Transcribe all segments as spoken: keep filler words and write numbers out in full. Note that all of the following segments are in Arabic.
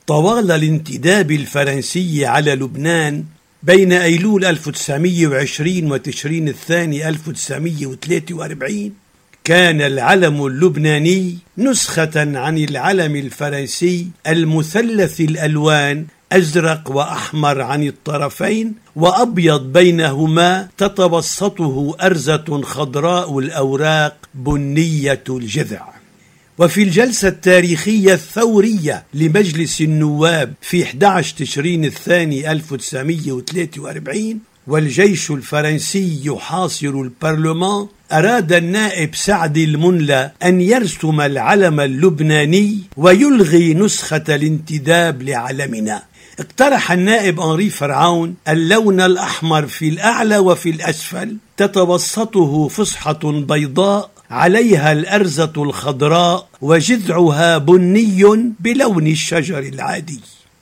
طوال الانتداب الفرنسي على لبنان بين أيلول ألف وتسعمئة وعشرين وتشرين الثاني ألف وتسعمئة وثلاثة وأربعين كان العلم اللبناني نسخة عن العلم الفرنسي المثلث الألوان، أزرق وأحمر عن الطرفين وأبيض بينهما، تتوسطه أرزة خضراء الأوراق بنية الجذع. وفي الجلسة التاريخية الثورية لمجلس النواب في أحد عشر تشرين الثاني ألف وتسعمئة وثلاثة وأربعين والجيش الفرنسي يحاصر البرلمان، أراد النائب سعد المنلى أن يرسم العلم اللبناني ويلغي نسخة الانتداب لعلمنا. اقترح النائب أنري فرعون اللون الأحمر في الأعلى وفي الأسفل، تتوسطه فسحة بيضاء عليها الأرزة الخضراء وجذعها بني بلون الشجر العادي.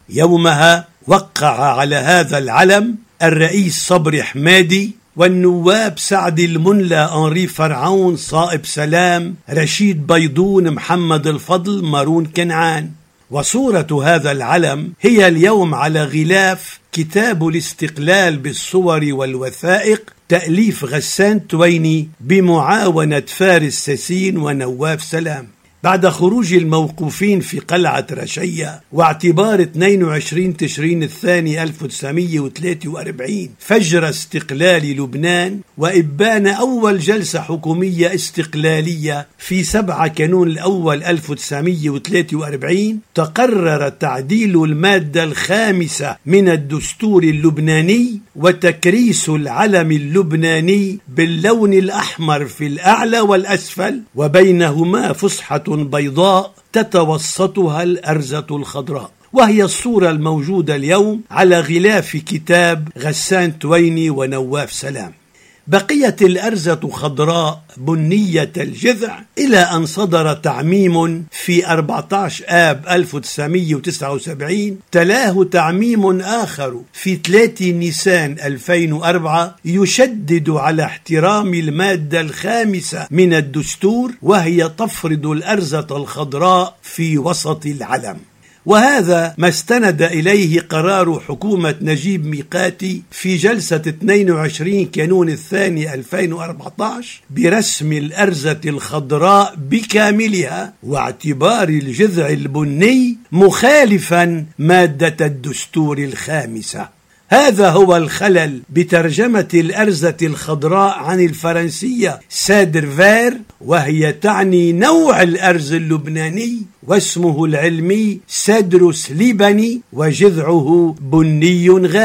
يومها وقع على هذا العلم الرئيس صبري حمادي والنواب سعد المنلى، أنري فرعون، صائب سلام، رشيد بيضون، محمد الفضل، مارون كنعان. وصورة هذا العلم هي اليوم على غلاف كتاب الاستقلال بالصور والوثائق، تأليف غسان تويني بمعاونة فارس ساسين ونواف سلام. بعد خروج الموقوفين في قلعة رشية واعتبار اثنين وعشرين تشرين الثاني ألف وتسعمئة وثلاثة وأربعين فجر استقلال لبنان وإبان أول جلسة حكومية استقلالية في سبعة كانون الأول ألف وتسعمئة وثلاثة وأربعين، تقرر تعديل المادة الخامسة من الدستور اللبناني وتكريس العلم اللبناني باللون الأحمر في الأعلى والأسفل، وبينهما فسحة بيضاء تتوسطها الأرزة الخضراء، وهي الصورة الموجودة اليوم على غلاف كتاب غسان تويني ونواف سلام. بقيت الأرزة خضراء بنية الجذع إلى أن صدر تعميم في أربعة عشر آب ألف وتسعمئة وتسعة وسبعين، تلاه تعميم آخر في ثلاثة نيسان ألفين وأربعة يشدد على احترام المادة الخامسة من الدستور، وهي تفرض الأرزة الخضراء في وسط العلم. وهذا ما استند إليه قرار حكومة نجيب ميقاتي في جلسة اثنين وعشرين كانون الثاني ألفين وأربعة عشر برسم الأرزة الخضراء بكاملها واعتبار الجذع البني مخالفا مادة الدستور الخامسة. هذا هو الخلل بترجمة الأرزة الخضراء عن الفرنسية سادر فير، وهي تعني نوع الأرز اللبناني، واسمه العلمي سادروس ليباني، وجذعه بني غامق.